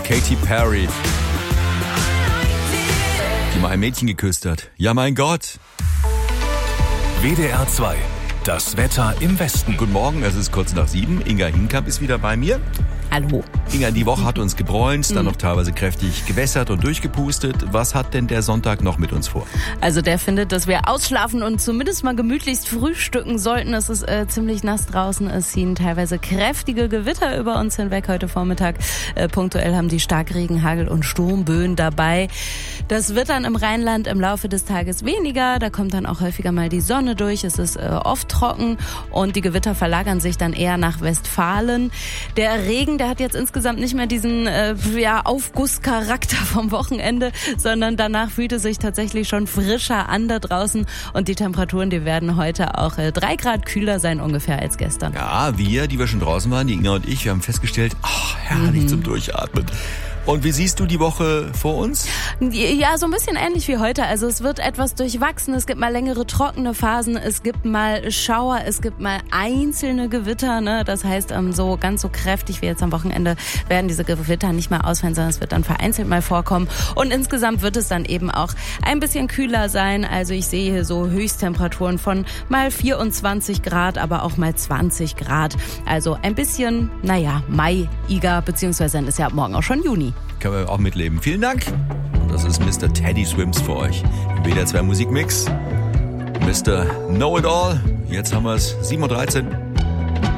Katy Perry, die mal ein Mädchen geküsst hat. Ja, mein Gott. WDR 2. Das Wetter im Westen. Guten Morgen, es ist kurz nach 7. Inga Hinkamp ist wieder bei mir. Hallo. Inga, die Woche hat uns gebräunt, dann noch teilweise kräftig gewässert und durchgepustet. Was hat denn der Sonntag noch mit uns vor? Also der findet, dass wir ausschlafen und zumindest mal gemütlichst frühstücken sollten. Es ist ziemlich nass draußen. Es ziehen teilweise kräftige Gewitter über uns hinweg heute Vormittag. Punktuell haben die Starkregen, Hagel und Sturmböen dabei. Das wird dann im Rheinland im Laufe des Tages weniger. Da kommt dann auch häufiger mal die Sonne durch. Es ist oft trocken und die Gewitter verlagern sich dann eher nach Westfalen. Der Regen, der hat jetzt insgesamt nicht mehr diesen Aufgusscharakter vom Wochenende, sondern danach fühlt es sich tatsächlich schon frischer an da draußen und die Temperaturen, die werden heute auch 3 Grad kühler sein ungefähr als gestern. Ja, wir, die wir schon draußen waren, die Inga und ich, wir haben festgestellt, herrlich zum Durchatmen. Und wie siehst du die Woche vor uns? Ja, so ein bisschen ähnlich wie heute. Also es wird etwas durchwachsen. Es gibt mal längere trockene Phasen. Es gibt mal Schauer. Es gibt mal einzelne Gewitter. Ne? Das heißt, so ganz so kräftig wie jetzt am Wochenende werden diese Gewitter nicht mehr ausfallen, sondern es wird dann vereinzelt mal vorkommen. Und insgesamt wird es dann eben auch ein bisschen kühler sein. Also ich sehe hier so Höchsttemperaturen von mal 24 Grad, aber auch mal 20 Grad. Also ein bisschen, maiiger, beziehungsweise dann ist ja ab morgen auch schon Juni. Können wir auch mitleben. Vielen Dank. Und das ist Mr. Teddy Swims für euch im WDR 2 Musikmix. Mr. Know It All. Jetzt haben wir es 7:13 Uhr.